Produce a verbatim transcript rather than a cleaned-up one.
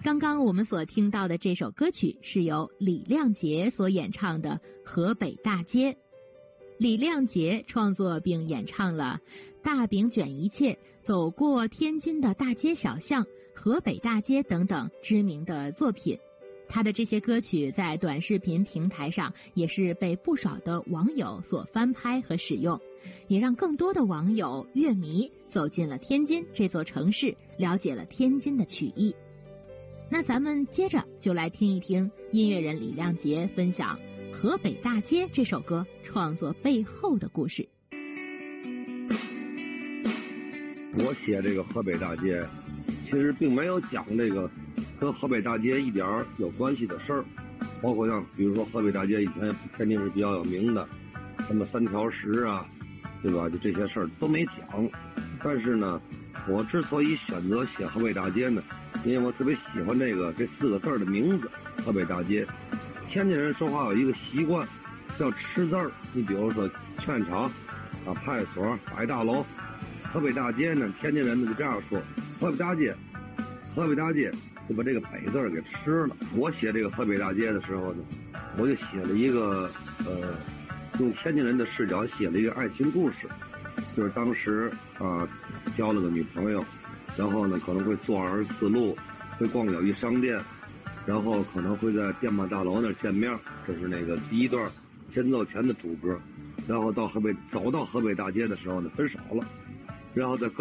刚刚我们所听到的这首歌曲是由李亮杰所演唱的《河北大街》。李亮杰创作并演唱了《大饼卷一切》《走过天津的大街小巷》《河北大街》等等知名的作品。他的这些歌曲在短视频平台上也是被不少的网友所翻拍和使用，也让更多的网友乐迷走进了天津这座城市，了解了天津的曲艺。那咱们接着就来听一听音乐人李亮杰分享《河北大街》这首歌创作背后的故事。 我写这个河北大街，其实并没有讲这个跟河北大街一点有关系的事儿，包括像比如说河北大街以前天津是比较有名的，什么三条石啊，对吧？就这些事儿都没讲。但是呢，我之所以选择写河北大街呢，因为我特别喜欢这个这四个字的名字——河北大街。天津人说话有一个习惯，叫吃字儿。你比如说劝场啊、派出所、百大楼，河北大街呢，天津人呢就这样说：河北大街，河北大街，就把这个北字给吃了。我写这个河北大街的时候呢，我就写了一个呃，用天津人的视角写了一个爱情故事，就是当时啊、呃、交了个女朋友，然后呢可能会坐二十四路，会逛友谊商店，然后可能会在电马大楼那儿见面，这是那个第一段前奏前的主歌。然后到河北走到河北大街的时候呢，分手了，然后在